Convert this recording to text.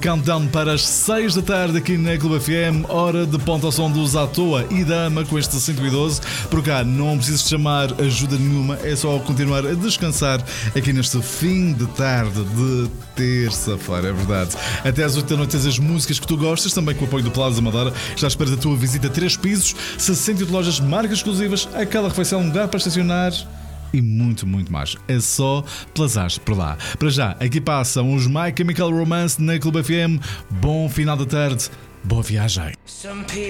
Countdown para as 6 da tarde aqui na Clube FM, hora de ponta ao som dos À Toa e Dama com este 112. Por cá não precisas chamar ajuda nenhuma, é só continuar a descansar aqui neste fim de tarde de terça-feira, é verdade. Até às 8 da noite tens as músicas que tu gostas, também com o apoio do Plaza Amadora. Já esperas a tua visita a 3 pisos, 68 lojas, marcas exclusivas, aquela refeição, um lugar para estacionar e muito, muito mais. É só plazares por lá. Para já, aqui passam os My Chemical Romance na Clube FM. Bom final da tarde, boa viagem.